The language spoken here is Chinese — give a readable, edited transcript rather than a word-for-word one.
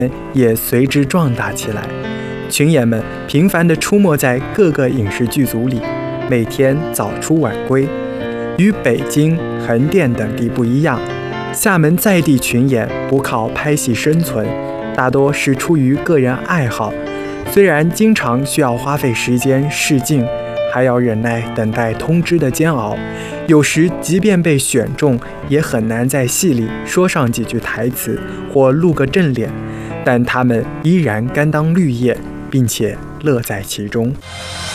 也随之壮大起来。群演们频繁地出没在各个影视剧组里，每天早出晚归。与北京、横店等地不一样，厦门在地群演不靠拍戏生存，大多是出于个人爱好。虽然经常需要花费时间试镜，还要忍耐等待通知的煎熬，有时即便被选中，也很难在戏里说上几句台词或露个正脸，但他们依然甘当绿叶，并且乐在其中。